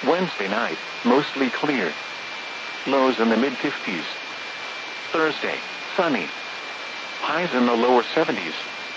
Wednesday night, mostly clear. Lows in the mid-50s. Thursday, sunny. Highs in the lower 70s.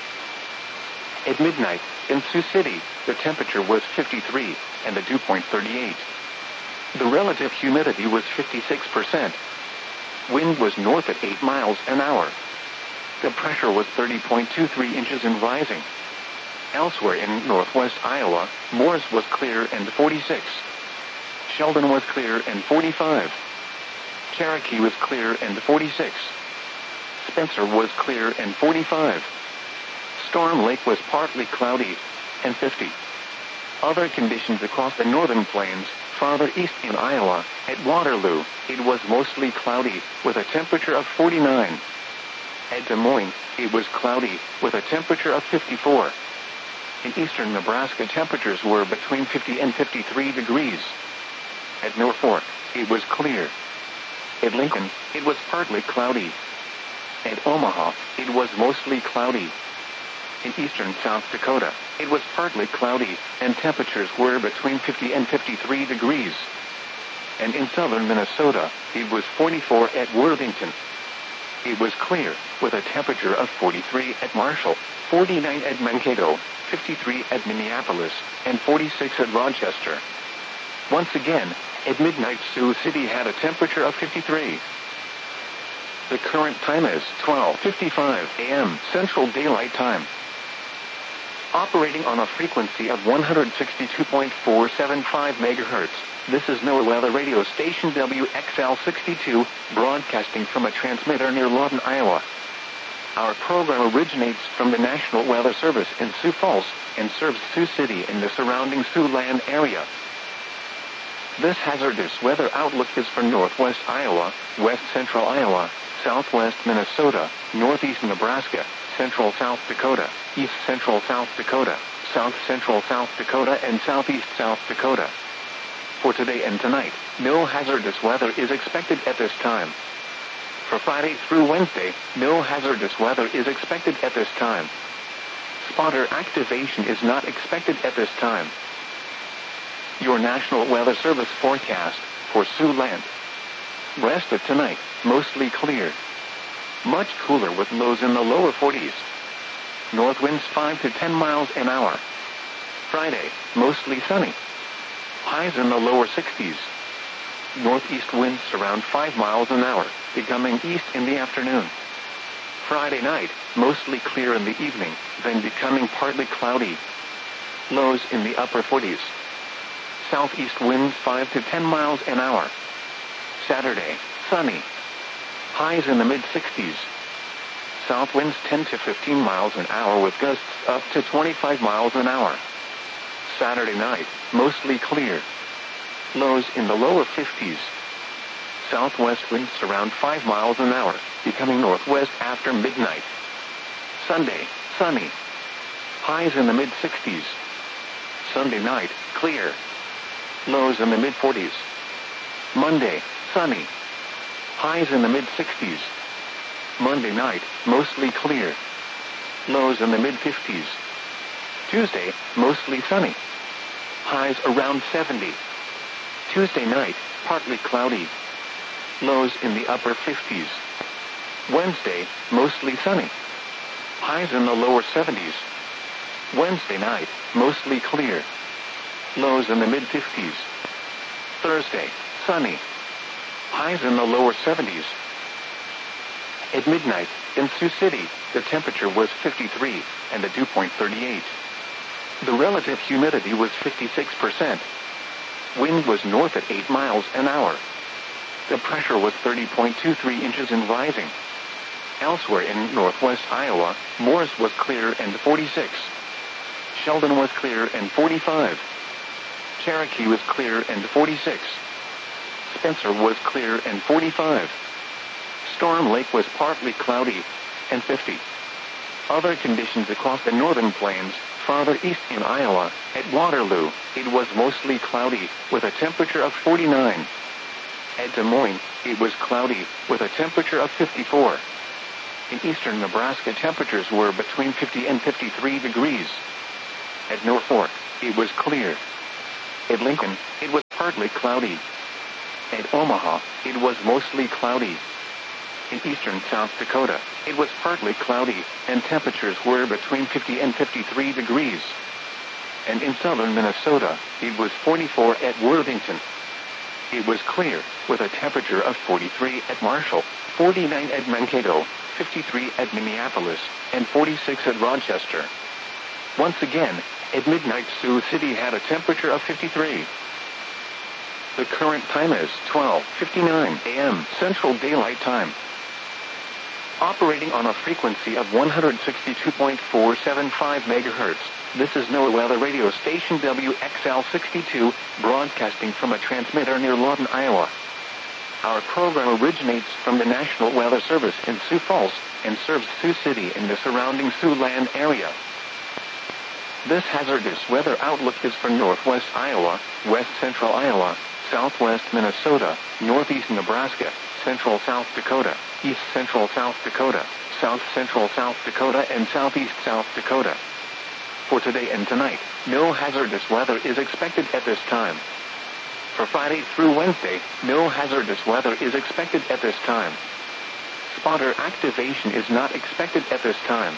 At midnight, in Sioux City, the temperature was 53, and the dew point 38. The relative humidity was 56%. Wind was north at 8 miles an hour. The pressure was 30.23 inches and rising. Elsewhere in northwest Iowa, Morris was clear and 46. Sheldon was clear and 45. Cherokee was clear and 46. Spencer was clear and 45. Storm Lake was partly cloudy and 50. Other conditions across the northern plains, farther east in Iowa, at Waterloo, it was mostly cloudy with a temperature of 49. At Des Moines, it was cloudy with a temperature of 54. In eastern Nebraska, temperatures were between 50 and 53 degrees. At Norfolk, it was clear. At Lincoln, it was partly cloudy. At Omaha, it was mostly cloudy. In eastern South Dakota, it was partly cloudy, and temperatures were between 50 and 53 degrees. And in southern Minnesota, it was 44 at Worthington. It was clear, with a temperature of 43 at Marshall, 49 at Mankato, 53 at Minneapolis, and 46 at Rochester. Once again, at midnight, Sioux City had a temperature of 53. The current time is 12:55 a.m. Central Daylight Time. Operating on a frequency of 162.475 MHz, this is NOAA Weather Radio Station WXL62, broadcasting from a transmitter near Lawton, Iowa. Our program originates from the National Weather Service in Sioux Falls and serves Sioux City and the surrounding Siouxland area. This hazardous weather outlook is for northwest Iowa, west central Iowa, southwest Minnesota, northeast Nebraska, central South Dakota, east central South Dakota, south central South Dakota, and southeast South Dakota. For today and tonight, no hazardous weather is expected at this time. For Friday through Wednesday, no hazardous weather is expected at this time. Spotter activation is not expected at this time. Your National Weather Service forecast for Siouxland. Rest of tonight, mostly clear. Much cooler with lows in the lower 40s. North winds 5 to 10 miles an hour. Friday, mostly sunny. Highs in the lower 60s. Northeast winds around 5 miles an hour, becoming east in the afternoon. Friday night, mostly clear in the evening, then becoming partly cloudy. Lows in the upper 40s. Southeast winds 5 to 10 miles an hour. Saturday, sunny. Highs in the mid-60s. South winds 10 to 15 miles an hour with gusts up to 25 miles an hour. Saturday night, mostly clear. Lows in the lower 50s. Southwest winds around 5 miles an hour, becoming northwest after midnight. Sunday, sunny. Highs in the mid-60s. Sunday night, clear. Lows in the mid-40s. Monday, sunny. Highs in the mid-60s. Monday night, mostly clear. Lows in the mid-50s. Tuesday, mostly sunny. Highs around 70. Tuesday night, partly cloudy. Lows in the upper 50s. Wednesday, mostly sunny. Highs in the lower 70s. Wednesday night, mostly clear. Lows in the mid-50s. Thursday, sunny. Highs in the lower 70s. At midnight, in Sioux City, the temperature was 53, and the dew point 38. The relative humidity was 56%. Wind was north at 8 miles an hour. The pressure was 30.23 inches and rising. Elsewhere in northwest Iowa, Morris was clear and 46. Sheldon was clear and 45. Cherokee was clear and 46. Spencer was clear and 45. Storm Lake was partly cloudy and 50. Other conditions across the northern plains, farther east in Iowa, at Waterloo, it was mostly cloudy with a temperature of 49. At Des Moines, it was cloudy with a temperature of 54. In eastern Nebraska, temperatures were between 50 and 53 degrees. At Norfolk, it was clear. At Lincoln, it was partly cloudy. At Omaha, it was mostly cloudy. In eastern South Dakota, it was partly cloudy, and temperatures were between 50 and 53 degrees. And in southern Minnesota, it was 44 at Worthington. It was clear, with a temperature of 43 at Marshall, 49 at Mankato, 53 at Minneapolis, and 46 at Rochester. Once again, at midnight Sioux City had a temperature of 53. The current time is 12:59 a.m. Central Daylight Time. Operating on a frequency of 162.475 MHz, this is NOAA Weather Radio Station WXL62, broadcasting from a transmitter near Lawton, Iowa. Our program originates from the National Weather Service in Sioux Falls and serves Sioux City and the surrounding Siouxland area. This hazardous weather outlook is for northwest Iowa, west central Iowa, southwest Minnesota, northeast Nebraska, central South Dakota, east central South Dakota, south central South Dakota, and southeast South Dakota. For today and tonight, no hazardous weather is expected at this time. For Friday through Wednesday, no hazardous weather is expected at this time. Spotter activation is not expected at this time.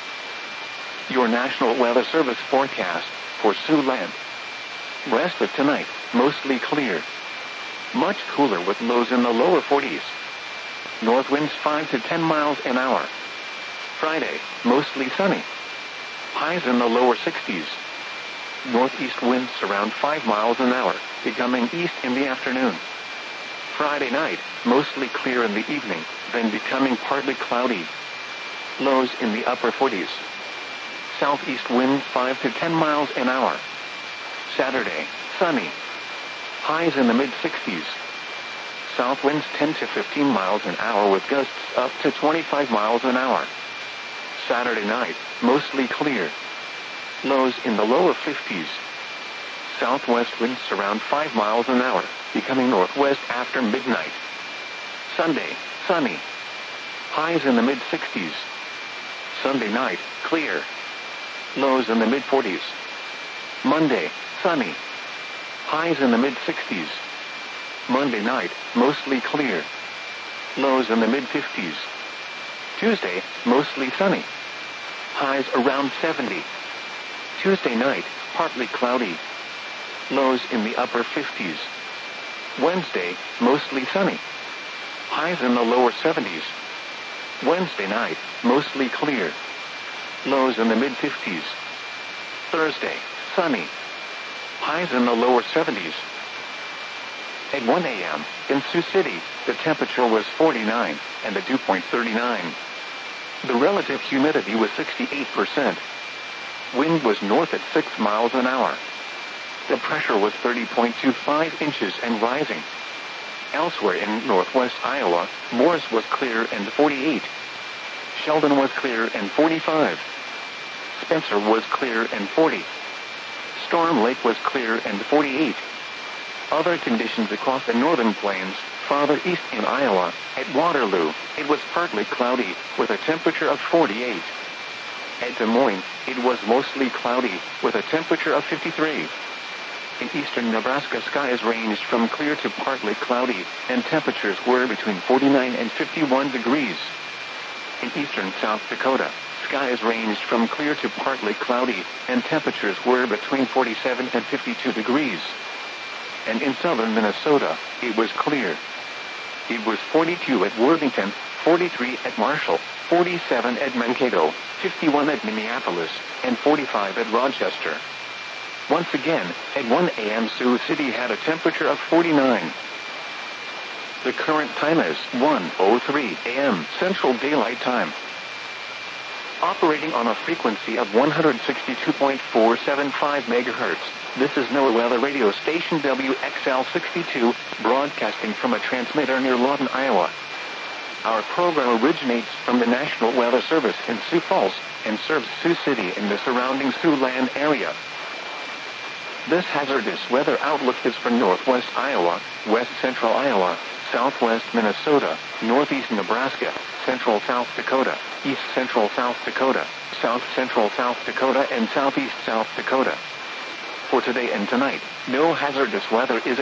Your National Weather Service forecast for Siouxland. Rest of tonight, mostly clear. Much cooler with lows in the lower 40s. North winds 5 to 10 miles an hour. Friday, mostly sunny. Highs in the lower 60s. Northeast winds around 5 miles an hour, becoming east in the afternoon. Friday night, mostly clear in the evening, then becoming partly cloudy. Lows in the upper 40s. Southeast winds 5 to 10 miles an hour. Saturday, sunny. Highs in the mid-60s. South winds 10 to 15 miles an hour with gusts up to 25 miles an hour. Saturday night, mostly clear. Lows in the lower 50s. Southwest winds around 5 miles an hour, becoming northwest after midnight. Sunday, sunny. Highs in the mid-60s. Sunday night, clear. Lows in the mid-40s. Monday, sunny. Highs in the mid-60s. Monday night, mostly clear. Lows in the mid-50s. Tuesday, mostly sunny. Highs around 70. Tuesday night, partly cloudy. Lows in the upper 50s. Wednesday, mostly sunny. Highs in the lower 70s. Wednesday night, mostly clear. Lows in the mid-50s. Thursday, sunny. Highs in the lower 70s. At 1 a.m., in Sioux City, the temperature was 49, and the dew point 39. The relative humidity was 68%. Wind was north at 6 miles an hour. The pressure was 30.25 inches and rising. Elsewhere in northwest Iowa, Morris was clear and 48. Sheldon was clear and 45. Spencer was clear and 40. Storm Lake was clear and 48. Other conditions across the northern plains, farther east in Iowa, at Waterloo, it was partly cloudy, with a temperature of 48. At Des Moines, it was mostly cloudy, with a temperature of 53. In eastern Nebraska, skies ranged from clear to partly cloudy, and temperatures were between 49 and 51 degrees. In eastern South Dakota, skies ranged from clear to partly cloudy, and temperatures were between 47 and 52 degrees. And in southern Minnesota, it was clear. It was 42 at Worthington, 43 at Marshall, 47 at Mankato, 51 at Minneapolis, and 45 at Rochester. Once again, at 1 a.m. Sioux City had a temperature of 49. The current time is 1:03 a.m. Central Daylight Time. Operating on a frequency of 162.475 MHz, this is NOAA Weather Radio Station WXL62, broadcasting from a transmitter near Lawton, Iowa. Our program originates from the National Weather Service in Sioux Falls and serves Sioux City and the surrounding Siouxland area. This hazardous weather outlook is for northwest Iowa, west central Iowa, southwest Minnesota, northeast Nebraska, central South Dakota, east central South Dakota, south central South Dakota, and southeast South Dakota. For today and tonight, no hazardous weather is